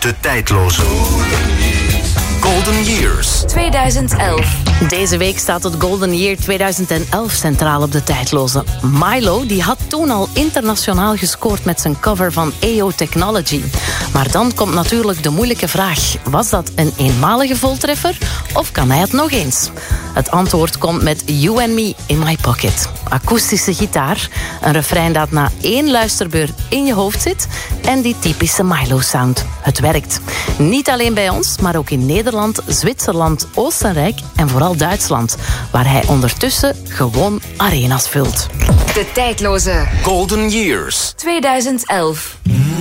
De tijdloze Golden Years 2011. Deze week staat het Golden Year 2011 centraal op de tijdloze. Milo die had toen al internationaal gescoord met zijn cover van EO Technology. Maar dan komt natuurlijk de moeilijke vraag. Was dat een eenmalige voltreffer of kan hij het nog eens? Het antwoord komt met You and Me in My Pocket. Akoestische gitaar, een refrein dat na 1 luisterbeurt in je hoofd zit en die typische Milo-sound. Het werkt. Niet alleen bij ons, maar ook in Nederland, Zwitserland, Oostenrijk en vooral Duitsland, waar hij ondertussen gewoon arena's vult. De tijdloze Golden Years 2011.